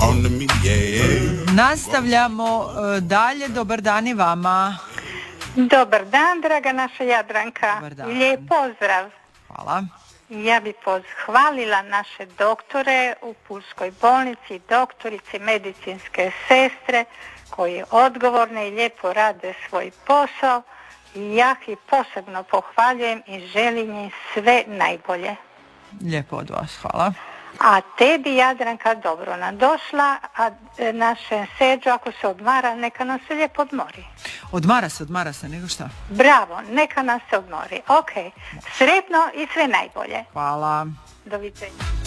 on to me, yeah. Nastavljamo dalje, dobar dan i vama. Dobar dan, draga naša Jadranka. Dobar dan. Lijep pozdrav. Hvala. Ja bih pohvalila naše doktore u Pulskoj bolnici, doktorice, medicinske sestre koji odgovorne i lijepo rade svoj posao. Ja ih posebno pohvaljujem i želim im sve najbolje. Lijepo od vas, hvala. A tebi, Jadranka, dobro nam došla, a naše Seđo, ako se odmara, neka nam se lijepo odmori. Odmara se, nego šta? Bravo, neka nam se odmori. Ok, sretno i sve najbolje. Hvala. Doviđenja.